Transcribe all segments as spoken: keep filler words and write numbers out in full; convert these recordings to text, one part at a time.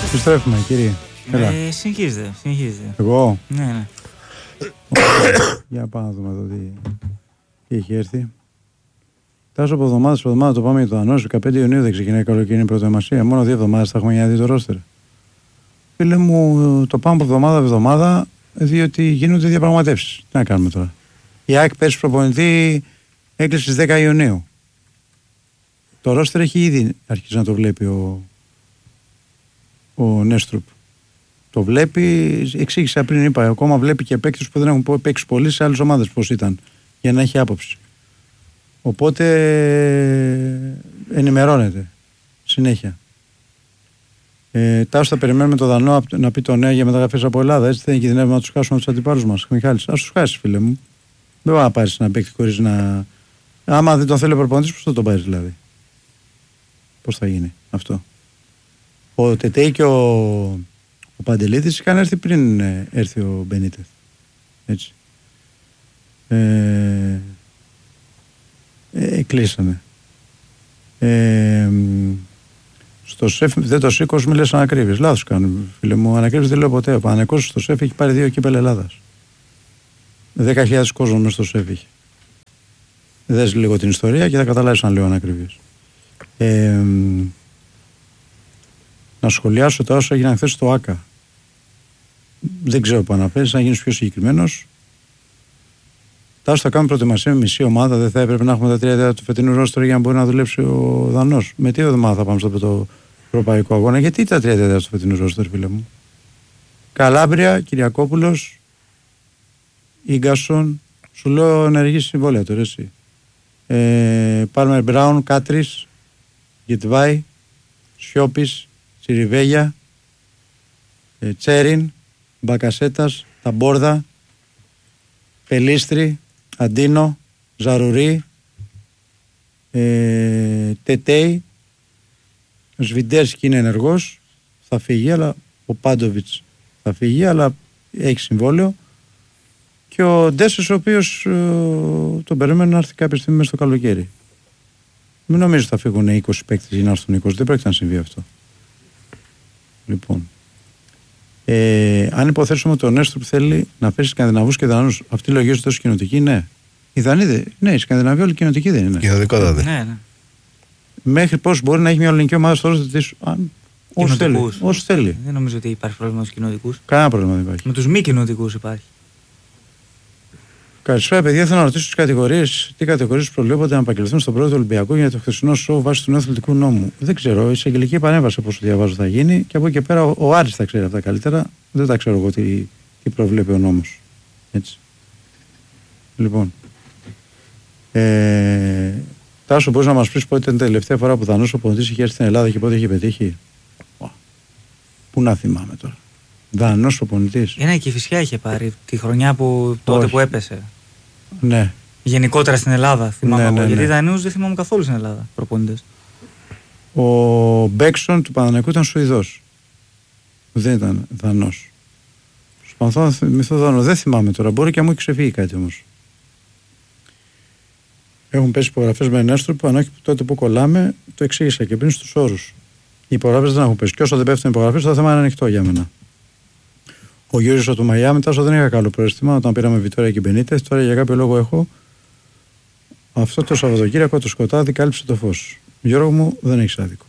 Επιστρέφουμε, κύριε. Ε, συνεχίζεται, συνεχίζεται. Εγώ. Ναι, ναι. Για πάμε να δούμε εδώ τι, τι έχει έρθει. Τάσο από εβδομάδα σε εβδομάδα το πάμε για το Δανό. δεκαπέντε Ιουνίου δεν ξεκινάει η καλοκαιρινή προετοιμασία. Μόνο δύο εβδομάδες θα έχουμε για να δει το ρόστερ. Φίλε μου, το πάμε από εβδομάδα εβδομάδα, διότι γίνονται διαπραγματεύσεις. Τι να κάνουμε τώρα. Η ΑΕΚ πέρσι προπονητή έκλεισε στις δέκα Ιουνίου. Το ρόστερ έχει ήδη αρχίσει να το βλέπει ο, ο Νέστρουπ. Το βλέπει, εξήγησα πριν, είπα, ακόμα βλέπει και παίκτες που δεν έχουν παίξει πολύ σε άλλες ομάδες πώς ήταν, για να έχει άποψη. Οπότε ενημερώνεται συνέχεια. Ε, Τάσο, θα περιμένουμε το Δανό να πει το νέο για μεταγραφές από Ελλάδα. Έτσι δεν κινδυνεύουμε να τους χάσουμε τους αντιπάλους μας. Μιχάλης, ας τους χάσεις, φίλε μου. Δεν μπορεί να πάρεις ένα παίκτη χωρίς να. Άμα δεν τον θέλει ο προπονητής, πώς θα τον πάρεις δηλαδή. Πώς θα γίνει αυτό. Ο Τετέι και ο, ο Παντελίδης είχαν έρθει πριν ε, έρθει ο Μπενίτεθ. Έτσι. Ε, ε, κλείσανε. Ε, στο σεφ δεν το σήκω, μη λες ανακρίβεις. Λάθος κάνουν, φίλε μου. Ανακρίβεις δεν λέω ποτέ. Ο Παναγικός στο σεφ έχει πάρει δύο κύπελα Ελλάδας. Δέκα χιλιάδες κόσμο μέσα στο σεφ είχε. Δες λίγο την ιστορία και θα καταλάβεις αν λέω ανακρίβεις. Ε, να σχολιάσω τα όσα έγιναν χθες στο ΆΚΑ. Δεν ξέρω που αναφέρεις, να γίνεις πιο συγκεκριμένος. Τάσο, θα κάνουμε προετοιμασία με μισή ομάδα. Δεν θα έπρεπε να έχουμε τα τρία τέταρτα του φετινού ρόστρα για να μπορεί να δουλέψει ο Δανός. Με τι εβδομάδα θα πάμε στο το ευρωπαϊκό αγώνα, γιατί τα τρία τέταρτα του φετινού ρόστρα, φίλε μου. Καλάμπρια, Κυριακόπουλος, Ίγκασον, σου λέω ενεργή συμβόλαια τώρα, εσύ. Ε, Πάλμερ Μπράουν, Κάτρις, Γετβάη, Σιώπης, Τσιριβέγια, ε, Τσέριν, Μπακασέτας, Ταμπόρδα, Πελίστρη, Αντίνο, Ζαρουρί, ε, Τετέι, ο Σβιντέρσκι είναι ενεργός, θα φύγει, αλλά ο Πάντοβιτς θα φύγει, αλλά έχει συμβόλαιο, και ο Ντέσσες, ο οποίος ε, τον περιμένει να έρθει κάποια στιγμή μέσα στο καλοκαίρι. Μην νομίζω ότι θα φύγουν είκοσι παίκτες για να έρθουν είκοσι, δεν πρόκειται να συμβεί αυτό. Λοιπόν. Ε, αν υποθέσουμε ότι ο Νέστρουπ θέλει να φέρει Σκανδιναβούς και Δανούς, αυτή η λογική είναι τόσο κοινοτική, ναι. Οι Δανείοι, ναι, οι Σκανδιναβοί όλοι κοινοτικοί δεν είναι. Κοινοτικότατα. Ναι, ναι. Μέχρι πώς μπορεί να έχει μια ελληνική ομάδα στο ρόστερ της, όσο θέλει, όσο θέλει. Δεν νομίζω ότι υπάρχει πρόβλημα με τους κοινοτικούς. Κανένα πρόβλημα δεν υπάρχει. Με τους μη κοινοτικούς υπάρχει. Καλησπέρα, παιδιά. Θέλω να ρωτήσω τις κατηγορίες. Τι κατηγορίες προβλέπονται να επαγγελθούν στον πρώτο Ολυμπιακό για το χθεσινό σοου βάσει του νέου αθλητικού νόμου? Δεν ξέρω. Η εισαγγελική επανέμβαση, από όσο διαβάζω, θα γίνει, και από εκεί και πέρα ο, ο Άρης θα ξέρει αυτά καλύτερα. Δεν τα ξέρω εγώ τι, τι προβλέπει ο νόμος. Έτσι. Λοιπόν. Ε, Τάσο, μπορείς να μας πεις πότε ήταν η τελευταία φορά που Δανός ο πονητής είχε έρθει στην Ελλάδα και πότε είχε πετύχει? Πού να θυμάμαι τώρα. Δανός ο πονητής. Ένα και η Κηφισιά είχε πάρει τη χρονιά που, τότε Όχι. που έπεσε. Ναι. Γενικότερα στην Ελλάδα θυμάμαι Ναι, εγώ. ναι, Γιατί ναι. Δανείους δεν θυμάμαι καθόλου στην Ελλάδα προπονητές. Ο Μπέξον του Παναθηναϊκού ήταν Σουηδός. Δεν ήταν Δανός. Προσπαθώ να θυμηθώ Δανό. Δεν θυμάμαι τώρα. Μπορεί και να μου έχει ξεφύγει κάτι όμως. Έχουν πέσει υπογραφές με Νέστρουπ, αν όχι τότε που κολλάμε, το εξήγησα και πριν στους όρους. Οι υπογραφές δεν έχουν πέσει. Και όσο δεν πέφτουν οι υπογραφές, το θέμα είναι ανοιχτό για μένα. Ο Γιώργος του Μαϊάμι, τόσο δεν είχα καλό προαίσθημα όταν πήραμε Βιτόρια και Μπενίτεθ. Τώρα για κάποιο λόγο έχω. Αυτό το Σαββατοκύριακο το σκοτάδι κάλυψε το φως. Γιώργο μου, δεν έχει άδικο.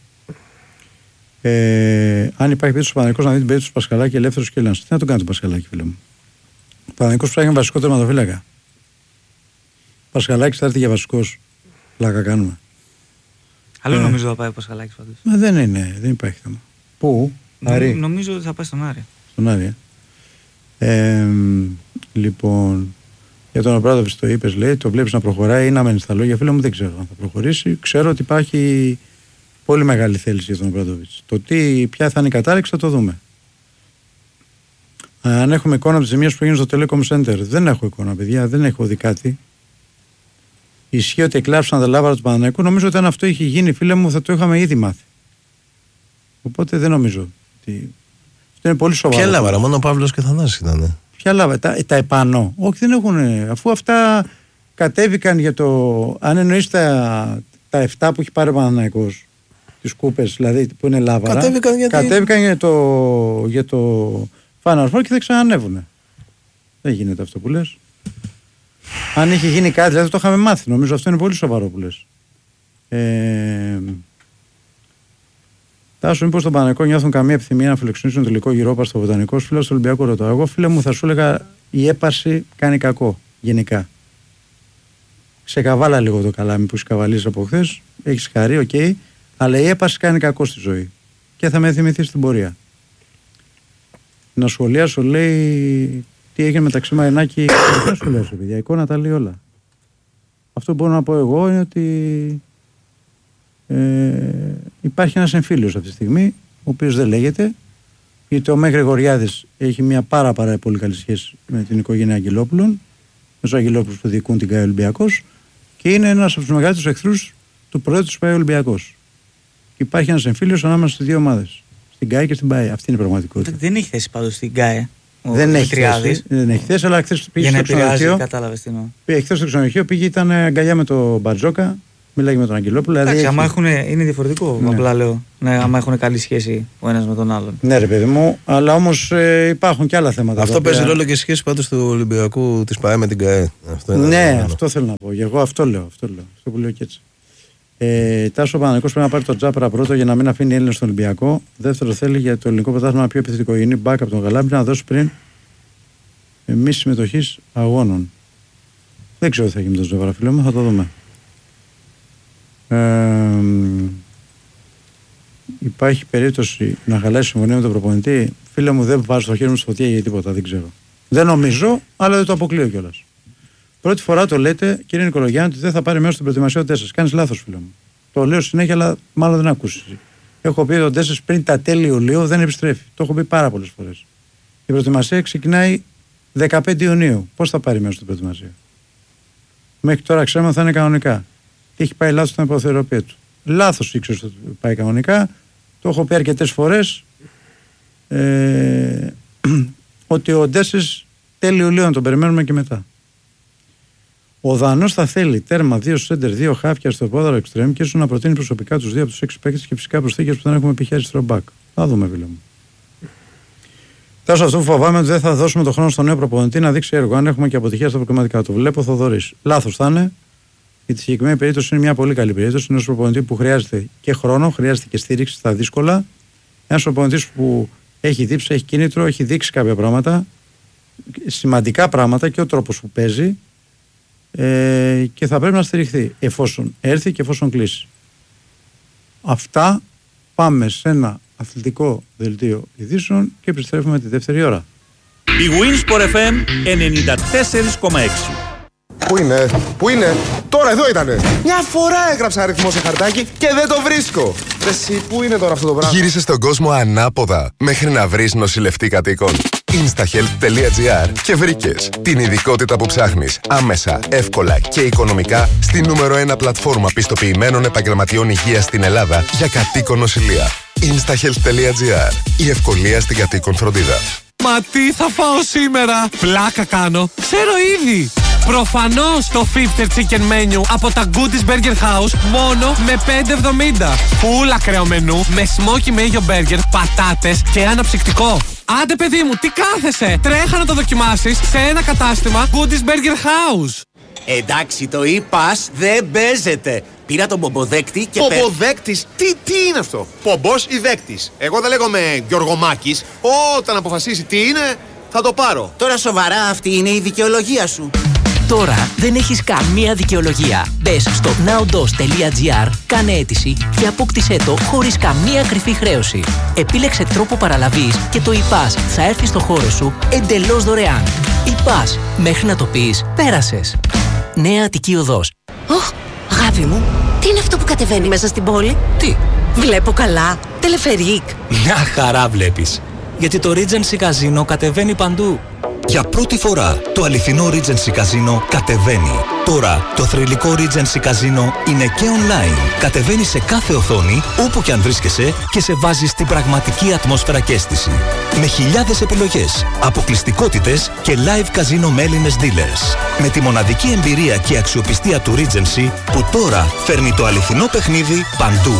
Ε, αν υπάρχει περίπτωση ο Παναγικός να δει την περίπτωση του Πασχαλάκη ελεύθερος και Έλληνας, τι να τον κάνει τον Πασχαλάκη, φίλε μου? Ο Παναγικός ψάχνει βασικό τερματοφύλακα. Ο Πασχαλάκης θα έρθει για βασικός. Πλάκα κάνουμε. Άλλο Ε. νομίζω θα πάει ο Πασχαλάκης πάντως. Μα δεν είναι, δεν υπάρχει θέμα. Πού? Άρη. Νομίζω ότι θα πάει στον Άρη. Στον Άρη. Ε, λοιπόν, για τον Ομπράδοβιτς το είπες, λέει, το βλέπεις να προχωράει ή να μένει στα λόγια? Φίλε μου, δεν ξέρω αν θα προχωρήσει. Ξέρω ότι υπάρχει πολύ μεγάλη θέληση για τον Ομπράδοβιτς. Το τι, ποια θα είναι η κατάληξη θα το δούμε. Αν έχουμε εικόνα από τις ζημίες που γίνουν στο Telecom Center, δεν έχω εικόνα, παιδιά, δεν έχω δει κάτι. Ισχύει ότι εκλάψαν τα λάβαρα του Παναθηναϊκού. Νομίζω ότι αν αυτό είχε γίνει, φίλε μου, θα το είχαμε ήδη μάθει. Οπότε δεν νομίζω ότι. Αυτό είναι πολύ σοβαρό. Ποια λάβαρα, μόνο ο Παύλος και Θανάσης ήταν. Ποια λάβαρα, τα, τα επάνω. Όχι, δεν έχουν. Αφού αυτά κατέβηκαν για το. Αν εννοείς τα, τα επτά που έχει πάρει ο Παναθηναϊκός, τις κούπες, δηλαδή που είναι λάβαρα. Κατέβηκαν, γιατί... Κατέβηκαν για το, για το Final Four και δεν ξανανεύουνε. Δεν γίνεται αυτό που λες. Αν είχε γίνει κάτι, δηλαδή το είχαμε μάθει. Νομίζω αυτό είναι πολύ σοβαρό που λες. Ε, Τάσο, μήπως στον Παναθηναϊκό νιώθουν καμία επιθυμία να φιλοξενήσουν το τελικό γυρόπα στο Βοτανικό? Φίλο του Ολυμπιακού ρωτάω. Εγώ, φίλε μου, θα σου έλεγα η έπαρση κάνει κακό γενικά. Ξεκαβάλα λίγο το καλάμι που σκαβαλίζει από χθες. Έχεις χαρεί, οκ. Okay, αλλά η έπαρση κάνει κακό στη ζωή. Και θα με θυμηθεί στην πορεία. Να σχολιάσω, λέει, τι έγινε μεταξύ Μαρινάκη και δεν σχολιάσω, παιδιά. Η εικόνα τα λέει όλα. Αυτό που μπορώ να πω εγώ είναι ότι ε, υπάρχει ένας εμφύλιος αυτή τη στιγμή, ο οποίος δεν λέγεται, γιατί ο Μέ Γρηγοριάδης έχει μια πάρα πάρα πολύ καλή σχέση με την οικογένεια Αγγελόπουλων, με τους Αγγελόπουλους που διοικούν την ΚΑΕ Ολυμπιακός, και είναι ένας από τους μεγαλύτερους εχθρούς του Προέδρου της ΠΑΕ Ολυμπιακός. Και υπάρχει ένας εμφύλιος ανάμεσα στις δύο ομάδες, στην ΚΑΕ και στην ΠΑΕ. Αυτή είναι η πραγματικότητα. Δεν έχει θέση πάντως στην ΚΑΕ. Δεν έχει, θέση, δεν έχει θέση, αλλά χθες πήγε στο ξενοδοχείο. Κατάλαβες τι εννοώ. Πήγε χθες στο ξενοδοχείο, πήγε, ήταν αγκαλιά με τον Μπαρτζόκα, μιλάει με τον Αγγελόπουλο. Εντάξει, δηλαδή άμα έχει... έχουν, είναι διαφορετικό. Ναι. Απλά λέω. Ναι, άμα έχουν καλή σχέση ο ένας με τον άλλον. Ναι, ρε παιδί μου, αλλά όμως ε, υπάρχουν και άλλα θέματα. Αυτό παίζει οποία... ρόλο και σχέση πάντως του Ολυμπιακού της ΠΑΕ με την ΚΑΕ. Αυτό είναι ναι, αυτό, αυτό θέλω να πω. Εγώ αυτό λέω. Αυτό, λέω, αυτό που λέω και έτσι. Ε, Τάσο, ο Παναθηναϊκός πρέπει να πάρει τον Τζάπρα πρώτο για να μην αφήνει Έλληνες στον Ολυμπιακό. Δεύτερο, θέλει για το ελληνικό πρωτάθλημα πιο επιθετικό γίνει μπακ από τον Γαλάμπη να δώσει πριν μη συμμετοχής αγώνων. Δεν ξέρω τι θα γίνει με τον Τζάπρα, φίλο μου, θα το δούμε. Ε, υπάρχει περίπτωση να χαλάσει συμφωνία με τον προπονητή? Φίλε μου, δεν βάζω το χέρι μου στη φωτιά για τίποτα, δεν ξέρω. Δεν νομίζω, αλλά δεν το αποκλείω κιόλας. Πρώτη φορά το λέτε, κύριε Νικολογιάννη, ότι δεν θα πάρει μέρος στην προετοιμασία ο Ντέσσας. Κάνεις λάθος, φίλε μου. Το λέω συνέχεια, αλλά μάλλον δεν ακούσεις. Έχω πει ότι ο Ντέσσας πριν τα τέλη Ιουλίου δεν επιστρέφει. Το έχω πει πάρα πολλές φορές. Η προετοιμασία ξεκινάει δεκαπέντε Ιουνίου. Πώς θα πάρει μέρος στην προετοιμασία? Μέχρι τώρα ξέρουμε ότι θα είναι κανονικά. Έχει πάει λάθος στην αποθεραπεία του. Λάθος ήξερε ότι πάει κανονικά. Το έχω πει αρκετές φορές. Ε, ότι ο Ντέσσας τέλη Ιουλίου να τον περιμένουμε και μετά. Ο Δανός θα θέλει τέρμα δύο σέντερ, δύο χάφια στο πόδαρο εξτρέμ και ίσως να προτείνει προσωπικά τους δύο από τους έξι παίκτες και φυσικά προσθήκες που δεν έχουμε π.χ. αριστερό μπακ. Θα δούμε, φίλε μου. Τάσο, αυτό που φοβάμαι ότι δεν θα δώσουμε τον χρόνο στον νέο προπονητή να δείξει έργο. Αν έχουμε και αποτυχία στα προκριματικά του. Βλέπω Θοδωρής. Λάθος θα είναι. Η συγκεκριμένη περίπτωση είναι μια πολύ καλή περίπτωση. Είναι ένας προπονητή που χρειάζεται και χρόνο, χρειάζεται και στήριξη στα δύσκολα. Ένας προπονητής που έχει δείξει, έχει κίνητρο, έχει δείξει κάποια πράγματα, σημαντικά πράγματα και ο τρόπος που παίζει. Ε, και θα πρέπει να στηριχθεί εφόσον έρθει και εφόσον κλείσει. Αυτά. Πάμε σε ένα αθλητικό δελτίο ειδήσεων και επιστρέφουμε τη δεύτερη ώρα. Η Winsport εφ εμ ενενήντα τέσσερα κόμμα έξι. Πού είναι, πού είναι, τώρα εδώ ήτανε. Μια φορά έγραψα αριθμό σε χαρτάκι και δεν το βρίσκω. Εσύ, πού είναι τώρα αυτό το πράγμα? Γύρισες στον κόσμο ανάποδα μέχρι να βρεις νοσηλευτή κατοίκων. instahealth τελεία gr και βρήκες την ειδικότητα που ψάχνεις άμεσα, εύκολα και οικονομικά στη νούμερο ένα πλατφόρμα πιστοποιημένων επαγγελματιών υγείας στην Ελλάδα για κατοίκον νοσηλεία. instahealth τελεία gr. Η ευκολία στην κατοίκον φροντίδα. Μα τι θα φάω σήμερα? Πλάκα κάνω. Ξέρω ήδη. Προφανώς το φίφτερ Chicken Menu από τα Goodies Burger House μόνο με πέντε εβδομήντα. Φουλ ακραίο μενού με smoky mayo burger, πατάτες και αναψυκτικό. Άντε παιδί μου, τι κάθεσαι? Τρέχα να το δοκιμάσεις σε ένα κατάστημα Goodies Burger House. Εντάξει, το e-pass δεν παίζεται. Πήρα τον πομποδέκτη και... Πομποδέκτης, τι, τι είναι αυτό? Πομπός ή δέκτης? Εγώ δεν λέγομαι Γιωργομάκης. Όταν αποφασίσει τι είναι, θα το πάρω. Τώρα σοβαρά, αυτή είναι η δικαιολογία σου? Τώρα δεν έχεις καμία δικαιολογία. Μπες στο nowdos τελεία gr, κάνε αίτηση και απόκτησέ το χωρίς καμία κρυφή χρέωση. Επίλεξε τρόπο παραλαβής και το e-pass θα έρθει στο χώρο σου εντελώς δωρεάν. e-pass, μέχρι να το πεις, πέρασες. Νέα Αττική Οδός. Ωχ, αγάπη μου, τι είναι αυτό που κατεβαίνει μέσα στην πόλη? Τι? Βλέπω καλά, τελεφερίκ. Μια χαρά βλέπεις. Γιατί το Regency Casino κατεβαίνει παντού. Για πρώτη φορά το αληθινό Regency Casino κατεβαίνει. Τώρα το θρυλικό Regency Casino είναι και online. Κατεβαίνει σε κάθε οθόνη, όπου και αν βρίσκεσαι, και σε βάζει στην πραγματική ατμόσφαιρα και αίσθηση. Με χιλιάδες επιλογές, αποκλειστικότητες και live casino με Έλληνες dealers. Με τη μοναδική εμπειρία και αξιοπιστία του Regency που τώρα φέρνει το αληθινό παιχνίδι παντού.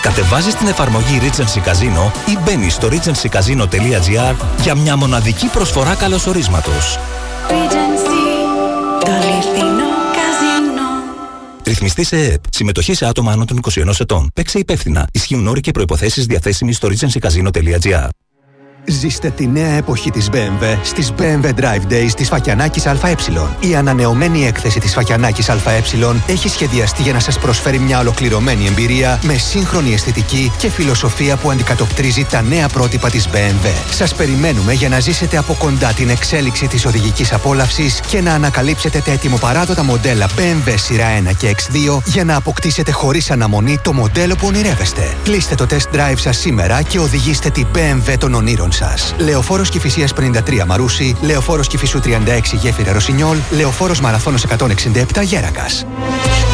Κατεβάζεις την εφαρμογή Regency Casino ή μπαίνεις στο regency casino τελεία gr για μια μοναδική προσφορά καλωσορίσματος. Regency, το αληθινό καζίνο. Ρυθμιστή σε ΕΕΠ. Συμμετοχή σε άτομα άνω των είκοσι ενός ετών. Παίξε υπεύθυνα. Ισχύουν όροι και προϋποθέσεις διαθέσιμοι στο regency casino τελεία gr. Ζήστε τη νέα εποχή της μπι εμ ντάμπλιου στις μπι εμ ντάμπλιου Drive Days της Φακιανάκης ΑΕ. Η ανανεωμένη έκθεση της Φακιανάκης ΑΕ έχει σχεδιαστεί για να σας προσφέρει μια ολοκληρωμένη εμπειρία με σύγχρονη αισθητική και φιλοσοφία που αντικατοπτρίζει τα νέα πρότυπα της μπι εμ ντάμπλιου. Σας περιμένουμε για να ζήσετε από κοντά την εξέλιξη της οδηγικής απόλαυσης και να ανακαλύψετε τα ετοιμοπαράδοτα μοντέλα μπι εμ ντάμπλιου σειρά ένα και εξ δύο για να αποκτήσετε χωρίς αναμονή το μοντέλο που ονειρεύεστε. Κλείστε το test drive σας σήμερα και οδηγήστε την μπι εμ ντάμπλιου των ονείρων σας. Λεωφόρος Κηφισίας πενήντα τρία Μαρούσι, Λεωφόρος Κηφισού τριάντα έξι Γέφυρα Ρωσινιόλ, Λεωφόρος Μαραθώνος εκατόν εξήντα επτά Γέρακας.